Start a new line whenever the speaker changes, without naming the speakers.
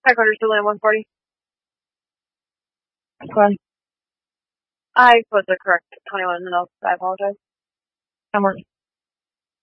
500 to land 140.
Go on.
I put the correct 21 in the notes. I apologize.
Come on.